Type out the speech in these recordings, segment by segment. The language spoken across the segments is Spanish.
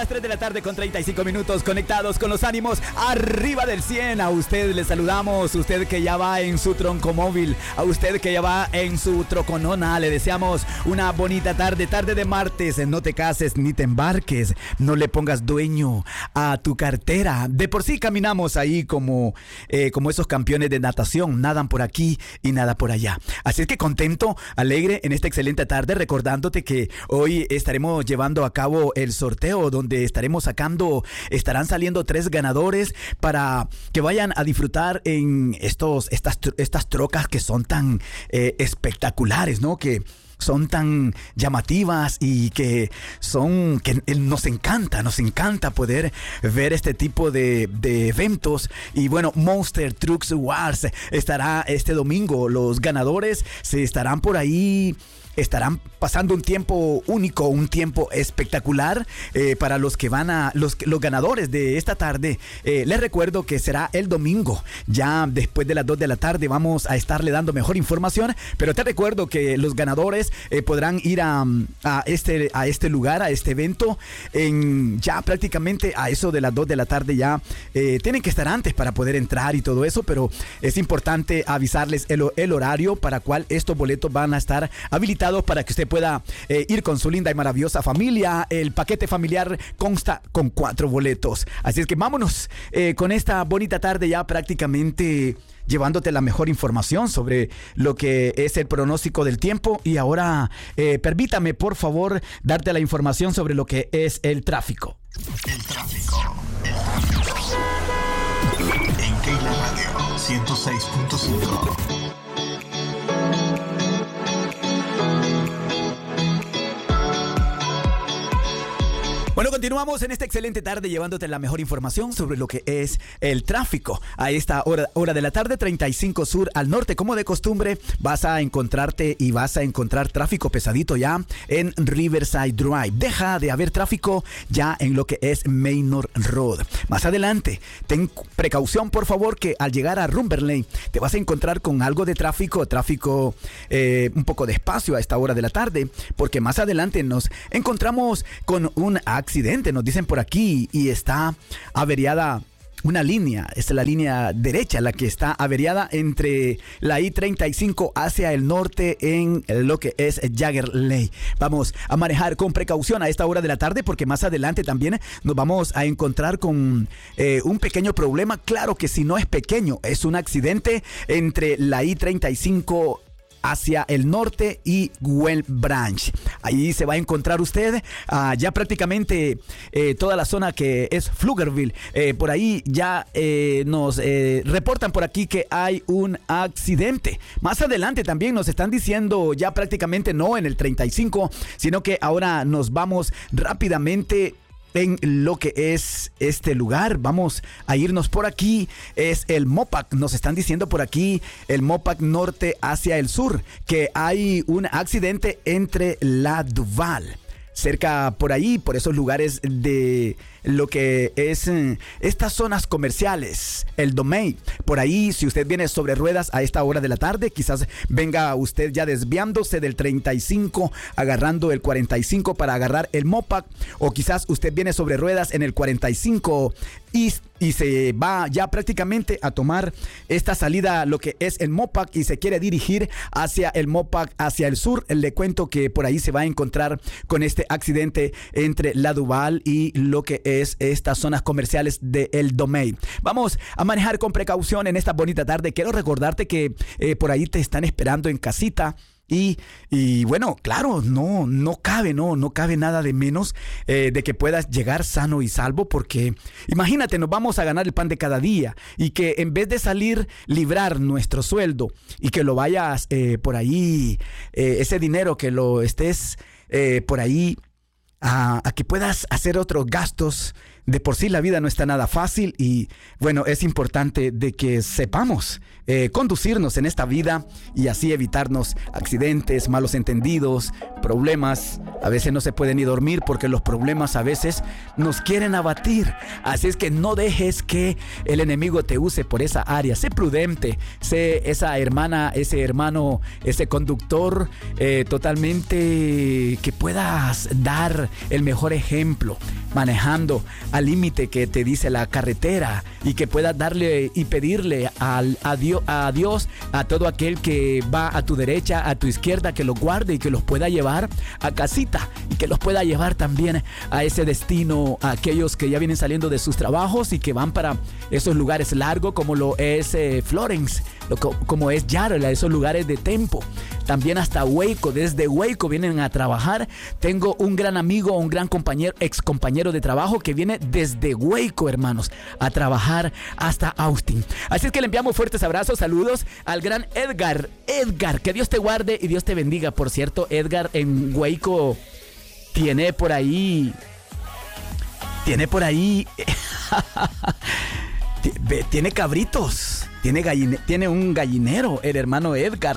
las 3 de la tarde con 35 minutos, conectados con los ánimos arriba del 100. A usted le saludamos, usted que ya va en su troncomóvil, a usted que ya va en su troconona, le deseamos una bonita tarde de martes. No te cases ni te embarques, no le pongas dueño a tu cartera. De por sí caminamos ahí como esos campeones de natación, nadan por aquí y nada por allá. Así es que contento, alegre en esta excelente tarde, recordándote que hoy estaremos llevando a cabo el sorteo donde estarán saliendo 3 ganadores para que vayan a disfrutar en estas trocas que son tan espectaculares, ¿no? Que son tan llamativas y que nos encanta poder ver este tipo de eventos. Y bueno, Monster Trucks Wars estará este domingo. Los ganadores se estarán por ahí, estarán pasando un tiempo único, un tiempo espectacular para los que los ganadores de esta tarde. Les recuerdo que será el domingo, ya después de las 2 de la tarde vamos a estarle dando mejor información, pero te recuerdo que los ganadores podrán ir a este lugar, a este evento, ya prácticamente a eso de las 2 de la tarde. Ya tienen que estar antes para poder entrar y todo eso, pero es importante avisarles el horario para cual estos boletos van a estar habilitados para que usted pueda ir con su linda y maravillosa familia. El paquete familiar consta con 4 boletos. Así es que vámonos con esta bonita tarde, ya prácticamente llevándote la mejor información sobre lo que es el pronóstico del tiempo. Y ahora permítame por favor darte la información sobre lo que es el tráfico. El tráfico. En Keila Radio 106.5. Bueno, continuamos en esta excelente tarde llevándote la mejor información sobre lo que es el tráfico. A esta hora de la tarde, 35 sur al norte, como de costumbre, vas a encontrar tráfico pesadito ya en Riverside Drive. Deja de haber tráfico ya en lo que es Manor Road. Más adelante, ten precaución por favor, que al llegar a Rumberley te vas a encontrar con algo de tráfico un poco despacio a esta hora de la tarde, porque más adelante nos encontramos con un accidente, nos dicen por aquí, y está averiada una línea. Es la línea derecha la que está averiada entre la I-35 hacia el norte en lo que es Jagger Lane. Vamos a manejar con precaución a esta hora de la tarde, porque más adelante también nos vamos a encontrar con un pequeño problema. Claro que si no es pequeño, es un accidente entre la I-35 hacia el norte y Well Branch. Ahí se va a encontrar usted ya prácticamente toda la zona que es Pflugerville. Por ahí ya nos reportan por aquí que hay un accidente. Más adelante también nos están diciendo ya prácticamente no en el 35, sino que ahora nos vamos rápidamente en lo que es este lugar. Vamos a irnos por aquí. Es el Mopac. Nos están diciendo por aquí el Mopac norte hacia el sur que hay un accidente entre la Duval. Cerca por ahí, por esos lugares de lo que es estas zonas comerciales, el Domain. Por ahí, si usted viene sobre ruedas a esta hora de la tarde, quizás venga usted ya desviándose del 35, agarrando el 45 para agarrar el Mopac, o quizás usted viene sobre ruedas en el 45 y se va ya prácticamente a tomar esta salida, lo que es el Mopac, y se quiere dirigir hacia el Mopac, hacia el sur. Le cuento que por ahí se va a encontrar con este accidente entre la Duval y lo que es estas zonas comerciales de el Domain. Vamos a manejar con precaución en esta bonita tarde. Quiero recordarte que por ahí te están esperando en casita. Y bueno, claro, no cabe nada de menos de que puedas llegar sano y salvo, porque imagínate, nos vamos a ganar el pan de cada día, y que en vez de salir, librar nuestro sueldo y que lo vayas por ahí, ese dinero que lo estés por ahí a que puedas hacer otros gastos de por sí la vida no está nada fácil y bueno, es importante de que sepamos conducirnos en esta vida y así evitarnos accidentes, malos entendidos, problemas. A veces no se puede ni dormir porque los problemas a veces nos quieren abatir. Así es que no dejes que el enemigo te use por esa área. Sé prudente, sé esa hermana, ese hermano, ese conductor totalmente que puedas dar el mejor ejemplo manejando al límite que te dice la carretera y que puedas darle y pedirle a Dios, a todo aquel que va a tu derecha, a tu izquierda, que los guarde y que los pueda llevar a casita y que los pueda llevar también a ese destino, a aquellos que ya vienen saliendo de sus trabajos y que van para esos lugares largos como lo es Florence, como es Yarla, esos lugares de Tempo, también hasta Waco. Desde Waco vienen a trabajar. Tengo un gran amigo, un gran compañero, ex compañero de trabajo que viene desde Waco, hermanos, a trabajar hasta Austin. Así es que le enviamos fuertes abrazos, saludos al gran Edgar, que Dios te guarde y Dios te bendiga. Por cierto, Edgar en Waco tiene por ahí tiene cabritos, tiene un gallinero, el hermano Edgar.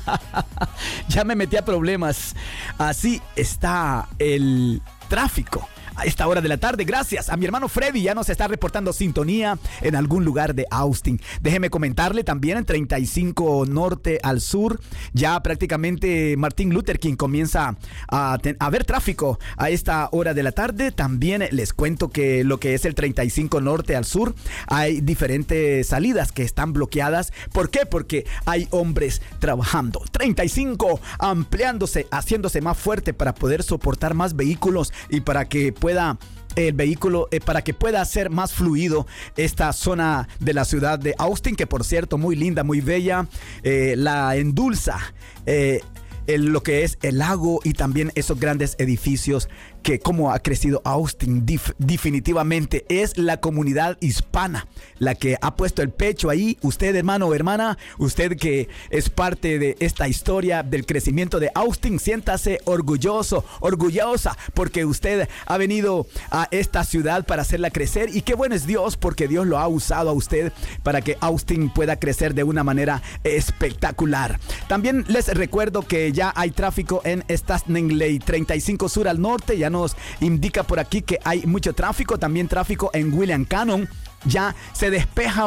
Ya me metí a problemas. Así está el tráfico a esta hora de la tarde. Gracias a mi hermano Freddy, ya nos está reportando sintonía en algún lugar de Austin. Déjeme comentarle también en 35 norte al sur, ya prácticamente Martin Luther King comienza a ver tráfico a esta hora de la tarde. También les cuento que lo que es el 35 norte al sur, hay diferentes salidas que están bloqueadas. ¿Por qué? Porque hay hombres trabajando. 35 ampliándose, haciéndose más fuerte para poder soportar más vehículos y para que pueda el vehículo, para que pueda ser más fluido esta zona de la ciudad de Austin, que por cierto muy linda, muy bella, la endulza lo que es el lago y también esos grandes edificios que como ha crecido Austin. Definitivamente es la comunidad hispana la que ha puesto el pecho ahí. Usted, hermano o hermana, usted que es parte de esta historia del crecimiento de Austin, siéntase orgulloso, orgullosa, porque usted ha venido a esta ciudad para hacerla crecer. Y qué bueno es Dios, porque Dios lo ha usado a usted para que Austin pueda crecer de una manera espectacular. También les recuerdo que ya hay tráfico en Stanley 35 sur al norte. Ya nos indica por aquí que hay mucho tráfico. También tráfico en William Cannon. Ya se despeja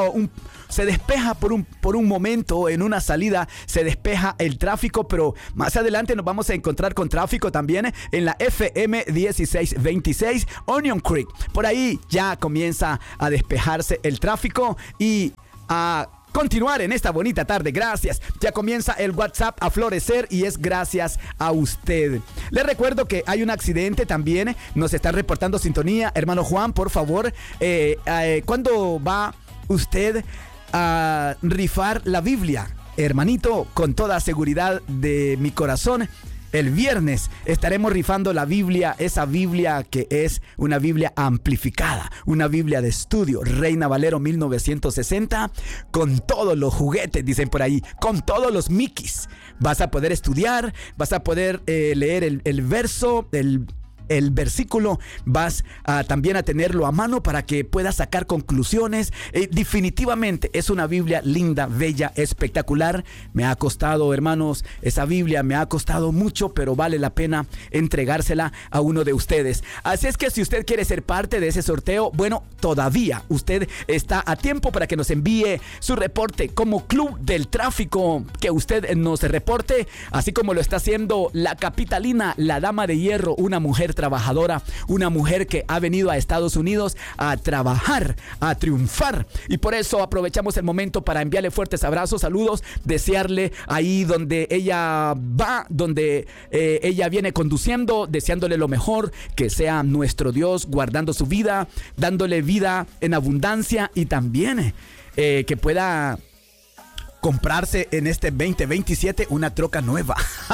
por un momento en una salida, se despeja el tráfico, pero más adelante nos vamos a encontrar con tráfico también en la FM 1626 Onion Creek. Por ahí ya comienza a despejarse el tráfico y a continuar en esta bonita tarde. Gracias. Ya comienza el WhatsApp a florecer y es gracias a usted. Le recuerdo que hay un accidente también. Nos está reportando sintonía. Hermano Juan, por favor, ¿cuándo va usted a rifar la Biblia? Hermanito, con toda seguridad de mi corazón, el viernes estaremos rifando la Biblia, esa Biblia que es una Biblia amplificada, una Biblia de estudio, Reina Valero 1960, con todos los juguetes, dicen por ahí, con todos los Mickeys. Vas a poder estudiar, vas a poder leer el verso, el versículo, vas también a tenerlo a mano para que puedas sacar conclusiones. Definitivamente es una Biblia linda, bella, espectacular. Me ha costado, hermanos, esa Biblia me ha costado mucho, pero vale la pena entregársela a uno de ustedes. Así es que si usted quiere ser parte de ese sorteo, bueno, todavía usted está a tiempo para que nos envíe su reporte como Club del Tráfico, que usted nos reporte, así como lo está haciendo la capitalina, la dama de hierro, una mujer trabajadora, una mujer que ha venido a Estados Unidos a trabajar, a triunfar, y por eso aprovechamos el momento para enviarle fuertes abrazos, saludos, desearle ahí donde ella va, donde ella viene conduciendo, deseándole lo mejor, que sea nuestro Dios guardando su vida, dándole vida en abundancia y también que pueda comprarse en este 2027 una troca nueva.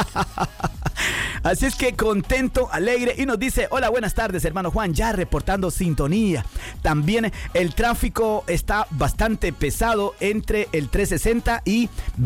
Así es que contento, alegre, y nos dice: hola, buenas tardes, hermano Juan, ya reportando sintonía. También el tráfico está bastante pesado entre el 360 y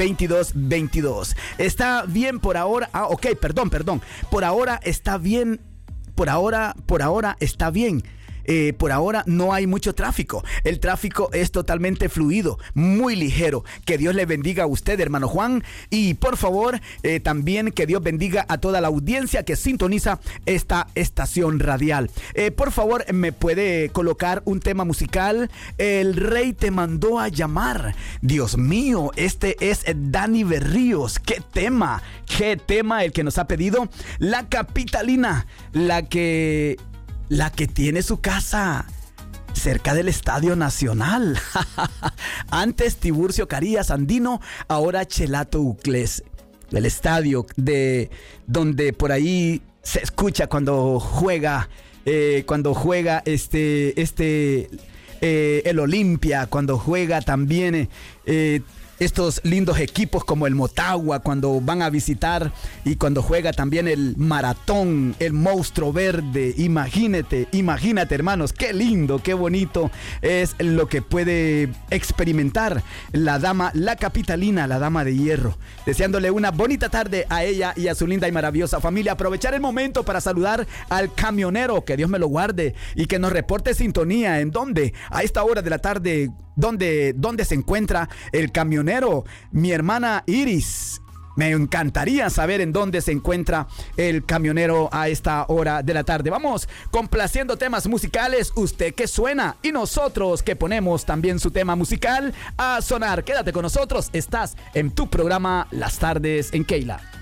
2222. Está bien por ahora. Perdón. Por ahora está bien. Por ahora está bien. por ahora no hay mucho tráfico. El tráfico es totalmente fluido, muy ligero. Que Dios le bendiga a usted, hermano Juan, y por favor, también que Dios bendiga a toda la audiencia que sintoniza esta estación radial. Por favor, me puede colocar un tema musical. El Rey te mandó a llamar. Dios mío, este es Dani Berríos. Qué tema el que nos ha pedido la capitalina, la que tiene su casa cerca del Estadio Nacional. Antes Tiburcio Carías Andino, ahora Chelato Uclés. El estadio de donde por ahí se escucha cuando juega el Olimpia, cuando juega también estos lindos equipos como el Motagua, cuando van a visitar, y cuando juega también el Maratón, el Monstruo Verde. Imagínate, hermanos, qué lindo, qué bonito es lo que puede experimentar la capitalina, la dama de hierro. Deseándole una bonita tarde a ella y a su linda y maravillosa familia. Aprovechar el momento para saludar al camionero, que Dios me lo guarde y que nos reporte sintonía. ¿En dónde? A esta hora de la tarde, ¿dónde se encuentra el camionero? Mi hermana Iris, me encantaría saber en dónde se encuentra el camionero a esta hora de la tarde. Vamos complaciendo temas musicales. Usted que suena y nosotros que ponemos también su tema musical a sonar. Quédate con nosotros. Estás en tu programa Las Tardes en Keila.